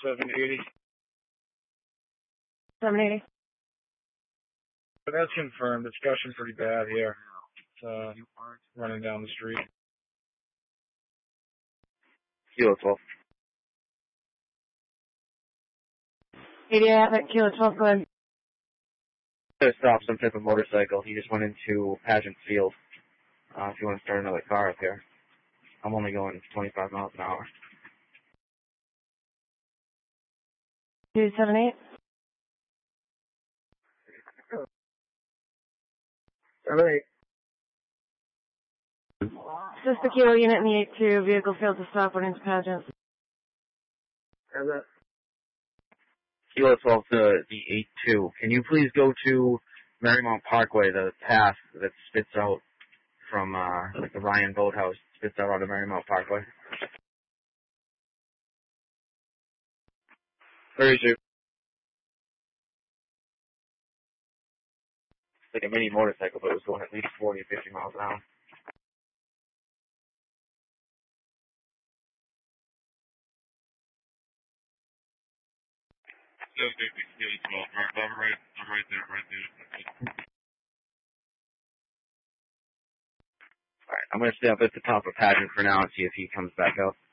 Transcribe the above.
780. 780. But that's confirmed. It's gushing pretty bad here. It's running down the street. Kilo 12. 88, Kilo 12, go ahead. To stop some type of motorcycle. He just went into Pageant Field. If you want to start another car up here. I'm only going 25 miles an hour. 278. 78. Assist the Kilo unit in the 82. Vehicle failed to stop when into Pageant. How's that? Kilo 12 to the 82. Can you please go to Marymount Parkway, the path that spits out from like the Ryan Boathouse, spits out onto Marymount Parkway? 32. It's like a mini motorcycle, but it was going at least 40 or 50 miles an hour. I'm right there. Alright, I'm going to stay up at the top of Pageant for now and see if he comes back out.